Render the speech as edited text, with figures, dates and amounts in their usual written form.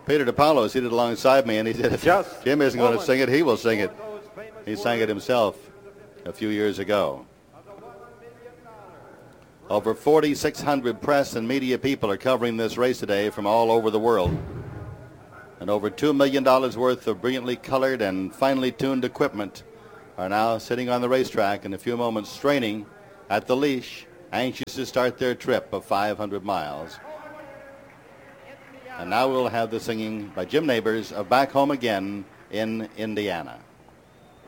Peter DiPaolo is seated alongside me, and he said if Jim isn't going to sing it, he will sing it. He sang it himself a few years ago. Over 4,600 press and media people are covering this race today from all over the world. And over $2 million worth of brilliantly colored and finely tuned equipment are now sitting on the racetrack in a few moments, straining at the leash, anxious to start their trip of 500 miles. And now we'll have the singing by Jim Nabors of Back Home Again in Indiana.